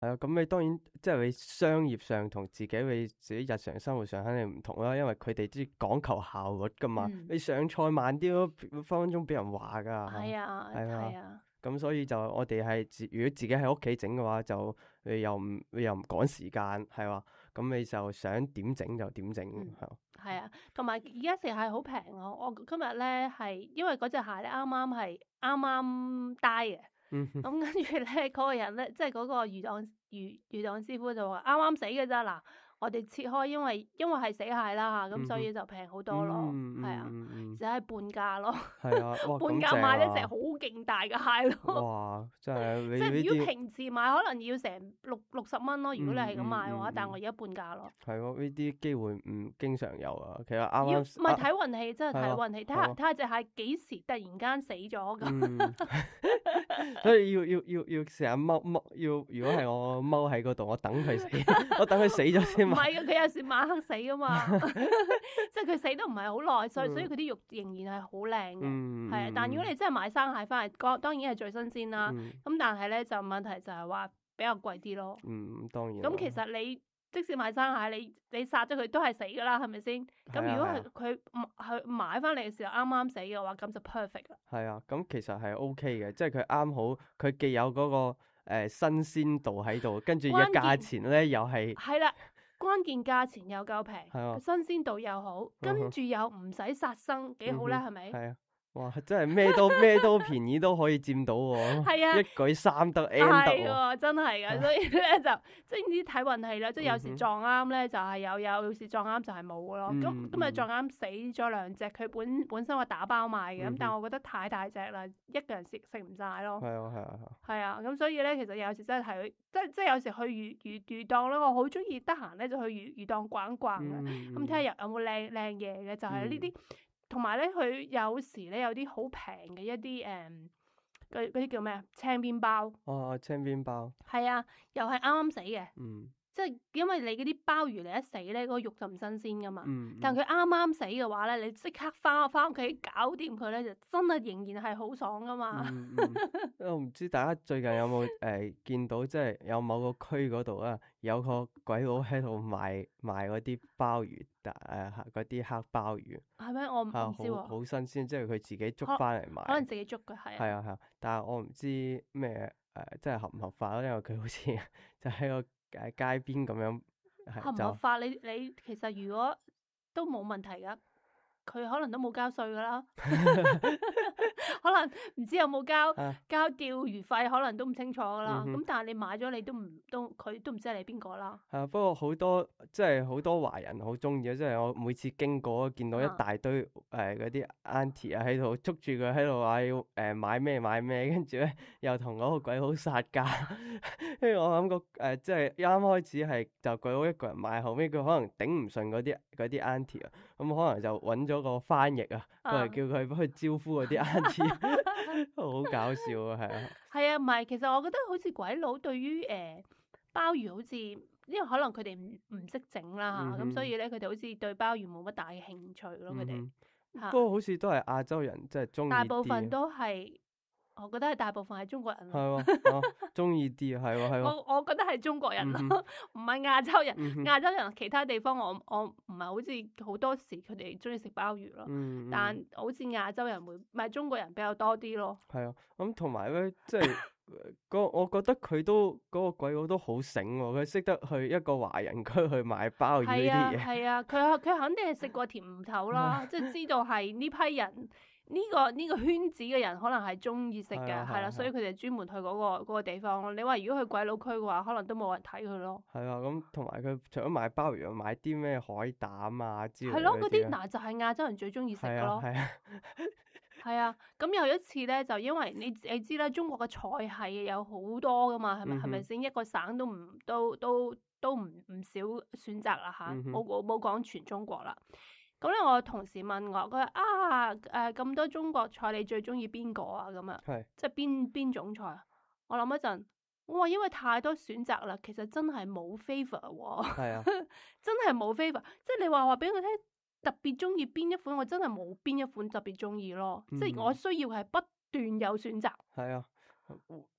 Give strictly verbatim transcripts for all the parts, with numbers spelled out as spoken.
係啊，咁你當然即係你商業上同自己你自己日常生活上肯定唔同啦，因為佢哋啲講求效率噶嘛， 嗯你上菜慢啲都分分鐘俾人話噶。 係啊係啊係啊， 咁所以就我哋係自如果自己喺屋企整嘅話，就你又唔你又唔趕時間，係嘛？咁你就想點整就點整， 嗯係啊。 係啊，同埋而家食蟹好平啊！我今日咧係因為嗰隻蟹咧啱啱係啱啱 die 嘅。 嗯哼咁跟住咧，嗰個人咧，即係嗰個魚檔魚魚檔師傅就話啱啱死嘅咋嗱，我哋切開，因為因為係死蟹啦嚇，咁所以就平好多咯， 嗯係啊， 嗯嗯而且係半價咯， 係啊，哇半咁正價買一隻啊！ 好勁大嘅蟹咯， 哇，真係你即係如果呢啲平時買可能要成六六十蚊咯，如果你係咁買嘅話， 嗯嗯嗯但係我而家半價咯。 係咯，呢啲機會唔經常有啊。其實啱要唔啱係睇運氣，真係睇係啊運氣，睇係啊下睇下隻蟹幾時突然間死咗咁。 嗯，所以要要要要成日踎踎，要如果係我踎喺嗰度，我等佢死，我等佢死咗先買。 唔係嘅，佢有時晚黑死噶嘛，即係佢死得唔係好耐，所以所以佢啲肉仍然係好靚嘅， 嗯， 係啊。但如果你真係買生蟹翻嚟，當當然係最新鮮啦。 嗯咁但係咧就問題就係話比較貴啲咯。 嗯，當然啦。 咁其實你即使買生蟹，你你殺咗佢都係死噶啦，係咪先？咁係啊如果係啊係佢佢買翻嚟嘅時候啱啱死嘅話，咁就 perfect 啦。 係啊，咁其實係 O K 嘅，即係佢啱好，佢既有嗰、個誒、呃、新鮮度喺度，跟住嘅關鍵價錢咧又係係啦，關鍵價錢又夠平， 係啊新鮮度又好， 嗯哼跟住又唔使殺生，幾好啦，係咪？ 係啊，哇！真係咩都咩都便宜都可以佔到喎， 係啊一舉三得 N 得喎。 係喎，真係噶，所以咧就即係呢啲睇運氣啦，即係有時嗯哼撞啱咧就係有，有時撞啱就係冇咯。咁嗯今日嗯撞啱死咗兩隻，佢本本身話打包賣嘅，咁嗯哼但係我覺得太大隻啦，一個人食食唔晒咯。 係啊係啊係啊， 係啊，咁所以咧，其實有時真係睇，即係即係有時去魚魚魚檔咧，我好中意得閒咧就去魚魚檔逛一逛嘅。 嗯咁睇下有有冇靚靚嘢嘅，就係呢啲，同埋咧佢有時咧有啲好平嘅一啲誒，嗰嗰啲叫咩啊？青邊包， 哦青邊包， 係啊，又係啱啱死嘅， 嗯即係因為你嗰啲鮑魚你一死咧，嗰個肉就唔新鮮噶嘛。 嗯， 但佢啱啱死嘅話咧，你即刻翻翻屋企搞掂佢咧，就真係仍然係好爽噶嘛。 嗯嗯，我唔知大家最近有冇誒、呃、見到，即係有某個區嗰度啊，有個鬼佬喺度賣賣嗰啲鮑魚，誒嗰啲黑鮑魚， 係咩？我唔係唔知喎， 好好新鮮，即係佢自己捉翻嚟賣。 可能自己捉嘅係啊。 係啊係啊，但係我唔知咩誒，即係合唔合法咯，因為佢好似就喺個誒街邊咁樣，係就合唔合法？你你其實如果都冇問題噶，佢可能都冇交稅噶啦，可能唔知有冇交啊交釣魚費，可能都唔清楚噶啦。 嗯哼咁但係你買咗，你都唔都佢都唔知係你邊個啦。 係啊，不過好多即係好多華人好中意啊！即係我每次經過見到一啊大堆誒嗰啲 auntie 啊喺度捉住佢喺度話要誒買咩買咩，跟住咧又同嗰個鬼佬殺價。跟住我諗個誒即係一啱開始係就鬼佬一個人買，後尾佢可能頂唔順嗰啲嗰啲 auntie 啊，咁可能就揾咗個翻譯啊過嚟叫佢幫佢招呼嗰啲 auntie，好搞笑啊，係啊， 係啊，唔係，其實我覺得好似鬼佬對於誒、呃、鮑魚好似，因為可能佢哋唔唔識整啦嚇，咁、 嗯哼所以咧佢哋好似對鮑魚冇乜大嘅興趣咯，佢哋嗯哼嚇不過好似都係亞洲人即係中意大部分啲。 都係，我覺得係大部分係中國人係咯。 喎，哦，中意啲啊，係喎，係喎， 我我覺得係中國人嗯咯，唔係亞洲人。 嗯哼亞洲人其他地方我我唔係好似好多時佢哋中意食鮑魚咯， 嗯， 但好似亞洲人會，唔係中國人比較多啲咯。 係啊，咁同埋咧，即係嗰，我覺得佢都嗰個鬼佬都好醒喎，佢識得去一個華人區去買鮑魚呢係啊啲嘢， 係啊，佢佢肯定係食過甜芋頭啦，即係知道係呢批人。呢、個呢、個圈子嘅人可能係中意食嘅， 係啊係啊係啦，所以佢哋專門去嗰、個嗰、個地方咯。你話如果去鬼佬區嘅話，可能都冇人睇佢咯。 係啊，咁同埋佢除咗買鮑魚，又買啲咩海膽啊之類係咯，嗰啲啊嗱就係亞洲人最中意食係嘅咯。 啊係啊， 係啊，咁有一次咧，就因為你你知啦，中國嘅菜系有好多噶嘛，係咪嗯哼係咪先？一個省都唔都都都唔唔少選擇啦吓， 嗯哼冇冇冇講全中國啦。咁咧，我同事問我，佢話啊誒咁多中國菜，你最中意邊個啊？咁啊， 係即係邊邊種菜啊？我諗一陣，我話因為太多選擇啦，其實真係冇 favour 喎， 係啊， 真係冇 favour。即係你話話俾佢聽，特別中意邊一款，我真係冇邊一款特別中意咯。 嗯即係我需要係不斷有選擇。 係啊，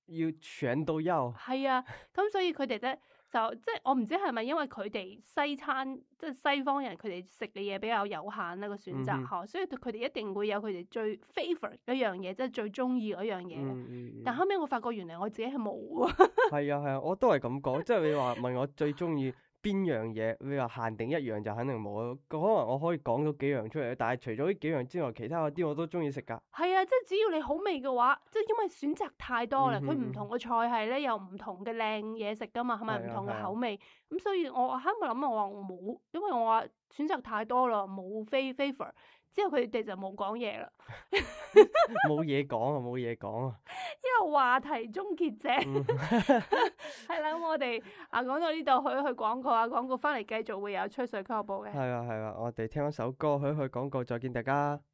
要全都要。 係啊，咁所以佢哋咧就即係我唔知係咪因為佢哋西餐即係西方人佢哋食嘅嘢比較有限啦個選擇嗯嗬，所以佢哋一定會有佢哋最 favourite 一樣嘢，即係最中意嗰樣嘢。 嗯嗯但後尾我發覺原來我自己係冇喎。 係啊係啊，我都係咁講，即係你話問我最中意邊樣嘢，你話限定一樣就肯定冇咯。可能我可以講到幾樣出嚟，但係除咗呢幾樣之外，其他嗰啲我都中意食㗎。 係啊，即係只要你好味嘅話，即係因為選擇太多啦，佢唔、 嗯哼嗯同嘅菜系咧有唔同嘅靚嘢食噶嘛，係咪唔同係啊係啊嘅口味？咁所以我喺度諗我話我冇，因為我話選擇太多啦，冇 fa- favour。之後佢哋就冇講嘢啦， 冇嘢講啊，冇嘢講啊。 因為話題終結者嗯係啦。咁我哋啊講到呢度去一去廣告啊，廣告翻嚟繼續會有吹水俱樂部嘅。 係啊係啊，我哋聽一首歌，去一去廣告，再見大家。